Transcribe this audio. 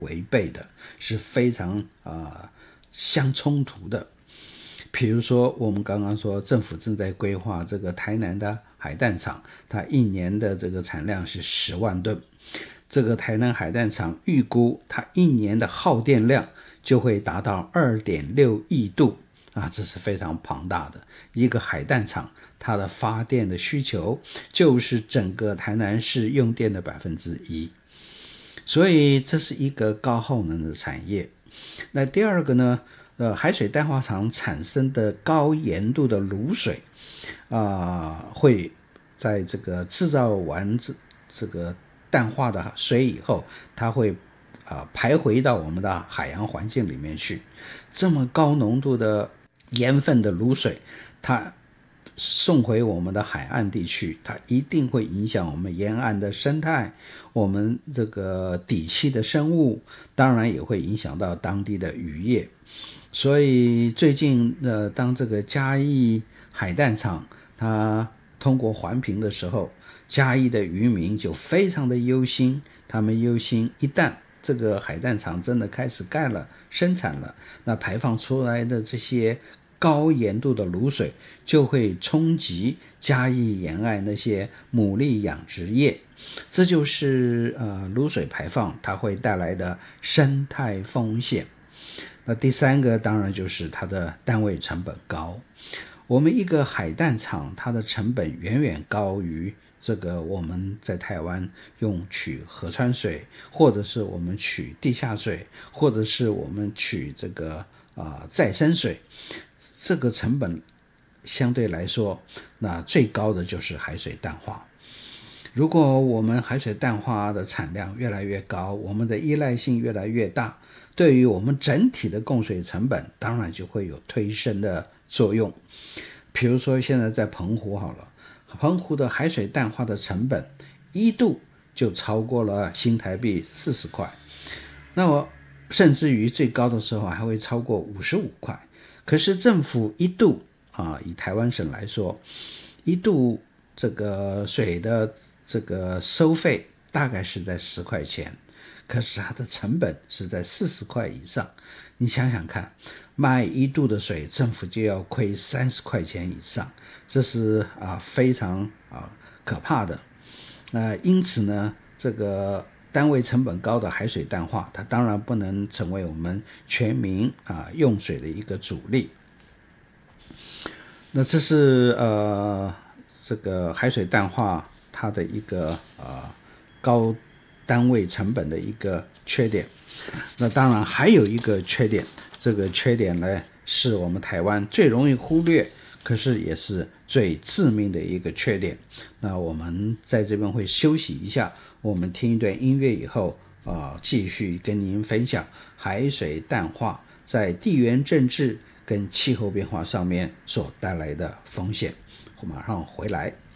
违背的，是非常相冲突的。比如说我们刚刚说政府正在规划这个台南的海淡厂，它一年的这个产量是10万吨，这个台南海淡厂预估它一年的耗电量就会达到 2.6 亿度这是非常庞大的一个海淡厂，它的发电的需求就是整个台南市用电的1%，所以这是一个高耗能的产业。那第二个呢，海水淡化厂产生的高盐度的卤水会在这个制造完这个淡化的水以后，它会排回到我们的海洋环境里面去。这么高浓度的盐分的卤水，它送回我们的海岸地区，它一定会影响我们沿岸的生态，我们这个底栖的生物，当然也会影响到当地的渔业。所以最近当这个嘉义海淡厂它通过环评的时候，嘉义的渔民就非常的忧心，他们忧心一旦这个海淡厂真的开始盖了生产了，那排放出来的这些高盐度的卤水就会冲击嘉义沿岸那些牡蛎养殖业，这就是卤水排放它会带来的生态风险。那第三个当然就是它的单位成本高，我们一个海淡厂它的成本远远高于这个我们在台湾用取河川水，或者是我们取地下水，或者是我们取这个再生水，这个成本相对来说那最高的就是海水淡化。如果我们海水淡化的产量越来越高，我们的依赖性越来越大，对于我们整体的供水成本当然就会有推升的作用。比如说现在在澎湖好了，澎湖的海水淡化的成本1度就超过了新台币40块，那我甚至于最高的时候还会超过55块。可是政府1度以台湾省来说，1度这个水的这个收费大概是在10块钱，可是它的成本是在40块以上。你想想看，卖1度的水政府就要亏30块钱以上，这是非常可怕的。因此呢，这个单位成本高的海水淡化，它当然不能成为我们全民用水的一个主力。那这是这个海水淡化它的一个高单位成本的一个缺点。那当然还有一个缺点，这个缺点呢是我们台湾最容易忽略，可是也是最致命的一个缺点。那我们在这边会休息一下，我们听一段音乐以后继续跟您分享海水淡化在地缘政治跟气候变化上面所带来的风险。我马上回来。